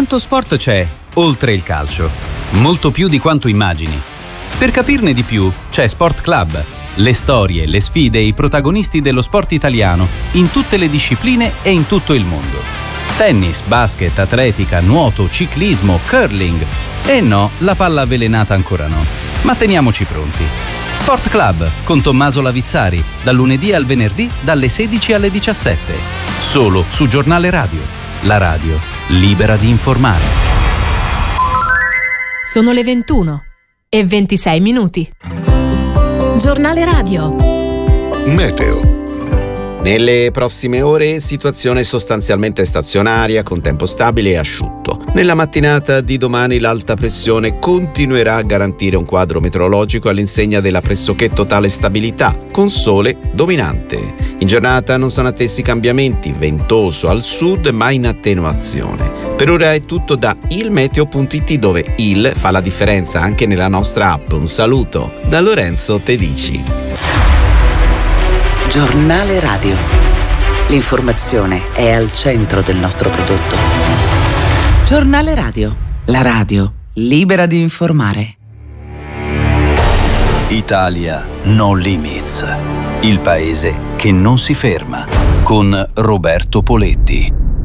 Quanto sport c'è oltre il calcio? Molto più di quanto immagini. Per capirne di più c'è Sport Club, le storie, le sfide e i protagonisti dello sport italiano in tutte le discipline e in tutto il mondo. Tennis, basket, atletica, nuoto, ciclismo, curling. E no, la palla avvelenata ancora no. Ma teniamoci pronti. Sport Club con Tommaso Lavizzari, dal lunedì al venerdì dalle 16 alle 17. Solo su Giornale Radio. La radio libera di informare. Sono le 21:26. Giornale Radio. Meteo. Nelle prossime ore situazione sostanzialmente stazionaria con tempo stabile e asciutto. Nella mattinata di domani l'alta pressione continuerà a garantire un quadro meteorologico all'insegna della pressoché totale stabilità, con sole dominante. In giornata non sono attesi cambiamenti, ventoso al sud ma in attenuazione. Per ora è tutto da ilmeteo.it, dove il fa la differenza anche nella nostra app. Un saluto da Lorenzo Tedici. Giornale Radio. L'informazione è al centro del nostro prodotto. Giornale Radio. La radio libera di informare. Italia No Limits. Il paese che non si ferma. Con Roberto Poletti.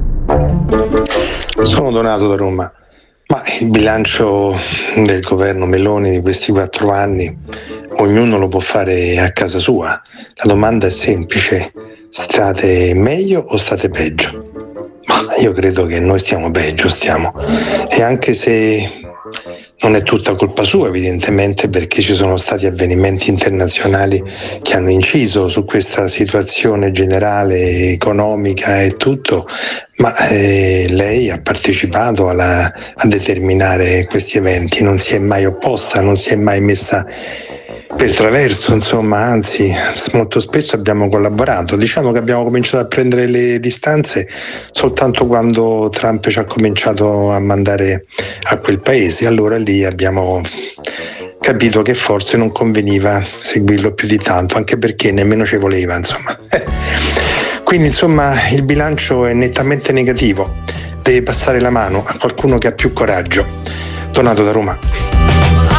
Sono Donato da Roma. Ma il bilancio del governo Meloni di questi 4 anni ognuno lo può fare a casa sua. La domanda è semplice: state meglio o state peggio? Ma io credo che noi stiamo peggio, e anche se non è tutta colpa sua, evidentemente, perché ci sono stati avvenimenti internazionali che hanno inciso su questa situazione generale economica e tutto, ma lei ha partecipato a determinare questi eventi, non si è mai opposta, non si è mai messa per traverso, anzi molto spesso abbiamo collaborato. Diciamo che abbiamo cominciato a prendere le distanze soltanto quando Trump ci ha cominciato a mandare a quel paese, allora lì abbiamo capito che forse non conveniva seguirlo più di tanto, anche perché nemmeno ci voleva, Quindi il bilancio è nettamente negativo, deve passare la mano a qualcuno che ha più coraggio. Donato da Roma.